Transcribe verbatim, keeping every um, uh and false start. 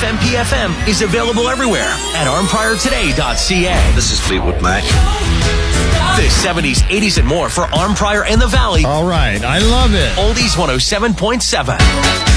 F M P F M is available everywhere at arm prior today dot c a. This is Fleetwood Mac. The seventies, eighties, and more for Arm Prior and the Valley. All right, I love it. Oldies one oh seven point seven.